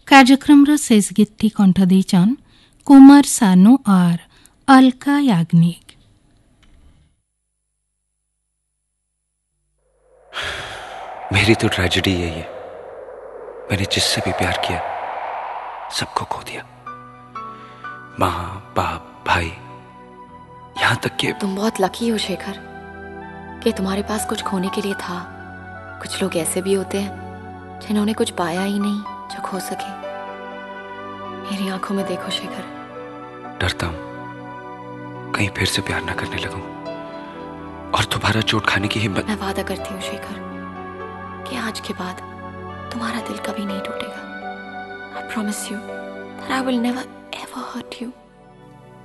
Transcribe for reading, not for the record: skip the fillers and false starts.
କାର୍ଯ୍ୟକ୍ରମର ଶେଷ ଗୀତଟି କଣ୍ଠ ଦେଇଛନ୍ କୁମାର ସାନୁ और अलका याग्निक। मेरी तो ट्रेजेडी यही है, मैंने जिससे भी प्यार किया सबको खो दिया। माँ, बाप, भाई, यहाँ तक कि तुम बहुत लकी हो शेखर कि तुम्हारे पास कुछ खोने के लिए था। कुछ लोग ऐसे भी होते हैं जिन्होंने कुछ पाया ही नहीं जो खो सके। मेरी आंखों में देखो शेखर। डरता हूँ कहीं फिर से प्यार ना करने लगूं और दोबारा चोट खाने की हिम्मत। मैं वादा करती हूँ शेखर कि आज के बाद तुम्हारा दिल कभी नहीं टूटेगा। I promise you that I will never ever hurt you.